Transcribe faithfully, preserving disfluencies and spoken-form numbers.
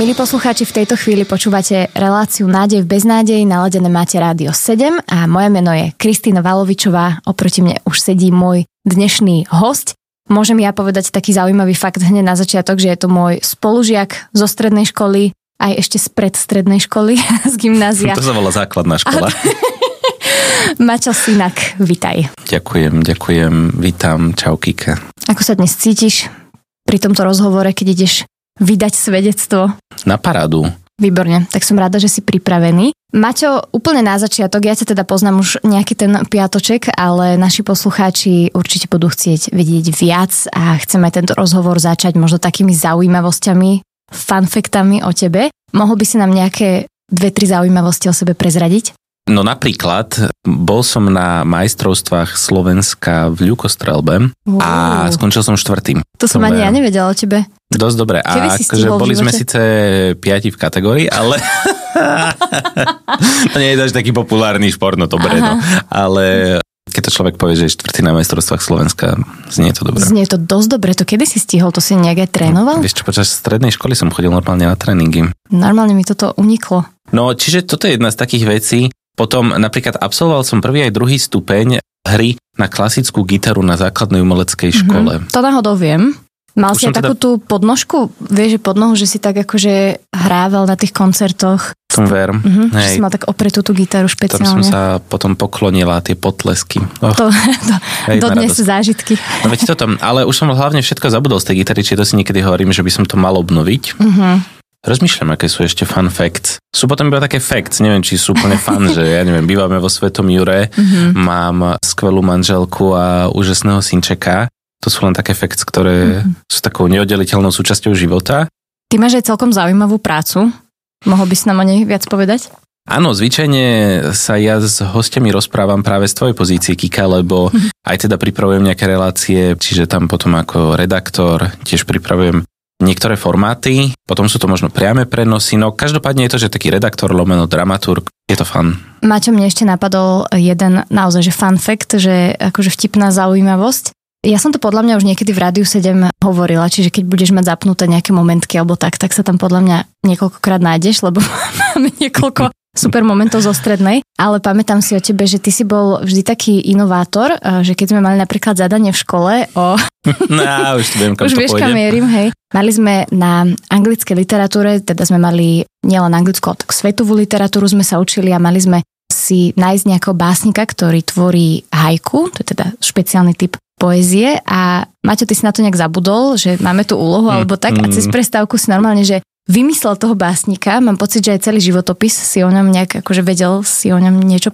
Milí poslucháči, v tejto chvíli počúvate reláciu Nádej v beznádeji, naladené máte Rádio sedem a moje meno je Kristýna Valovičová, oproti mne už sedí môj dnešný hosť. Môžem ja povedať taký zaujímavý fakt hneď na začiatok, že je to môj spolužiak zo strednej školy, aj ešte z predstrednej školy, z gymnázia. To sa volá základná škola. Maťo Synak, vitaj. Ďakujem, ďakujem, vítam, čau Kika. Ako sa dnes cítiš pri tomto rozhovore, keď ideš vydať svedectvo? Na parádu. Výborne, tak som rada, že si pripravený. Maťo, úplne na začiatok, ja ťa teda poznám už nejaký ten piatoček, ale naši poslucháči určite budú chcieť vedieť viac a chceme tento rozhovor začať možno takými zaujímavosťami, funfaktami o tebe. Mohol by si nám nejaké dve, tri zaujímavosti o sebe prezradiť? No napríklad, bol som na majstrovstvách Slovenska v ľukostrelbe uh. a skončil som štvrtým. To som ani ja nevedela o tebe. Dosť dobre. Kedy a akože boli sme síce piati v kategórii, ale to nie je až taký populárny šport, no dobre, no. Ale keď to človek povie, že je štvrtý na majstrovstvách Slovenska, znie to dobre. Znie to dosť dobre. To kedy si stihol? To si nejak aj trénoval? Vieš čo, počas strednej školy som chodil normálne na tréningy. Normálne mi toto uniklo. No, čiže toto je jedna z takých vecí. Potom napríklad absolvoval som prvý aj druhý stupeň hry na klasickú gitaru na základnej umeleckej škole. Mm-hmm. To náhodou viem. Mal Už si aj takú teda... tú podnožku, vieš, že podnohu, že si tak akože hrával na tých koncertoch. Som ver. Mm-hmm, že si mal tak opretú tú gitaru špeciálne. Tam som sa potom poklonila, tie potlesky. Oh. To, to, dodnes zážitky. No veď toto, ale už som hlavne všetko zabudol z tej gitary, či to si niekedy hovorím, že by som to mal obnoviť. Mhm. Rozmýšľam, aké sú ešte fun facts. Sú potom iba také facts, neviem, či sú úplne fun, že ja neviem, bývame vo Svetom Jure, mm-hmm. mám skvelú manželku a úžasného synčeka. To sú len také facts, ktoré mm-hmm. sú takou neoddeliteľnou súčasťou života. Ty máš aj celkom zaujímavú prácu. Mohol by si nám o nej viac povedať? Áno, zvyčajne sa ja s hostiami rozprávam práve z tvojej pozície, Kika, lebo mm-hmm. aj teda pripravujem nejaké relácie, čiže tam potom ako redaktor tiež pripravujem niektoré formáty, potom sú to možno priame prenosy, no každopádne je to, že taký redaktor lomeno dramaturg, je to fun. Maťo, mne ešte napadol jeden naozaj, že fun fact, že akože vtipná zaujímavosť. Ja som to podľa mňa už niekedy v Rádiu sedem hovorila, čiže keď budeš mať zapnuté nejaké momentky alebo tak, tak sa tam podľa mňa niekoľkokrát nájdeš, lebo máme niekoľko super momentov zo strednej, ale pamätám si o tebe, že ty si bol vždy taký inovátor, že keď sme mali napríklad zadanie v škole o... No, už viem, kam už to vieš, pôjde. kam mierim, hej. Mali sme na anglickej literatúre, teda sme mali nielen anglickú, ale tak svetovú literatúru sme sa učili a mali sme si nájsť nejakého básnika, ktorý tvorí haiku, to je teda špeciálny typ poézie a Maťo, ty si na to nejak zabudol, že máme tú úlohu mm, alebo tak mm. a cez prestávku si normálne, že vymyslel toho básnika, mám pocit, že aj celý životopis si o ňom nejak akože vedel si o ňom niečo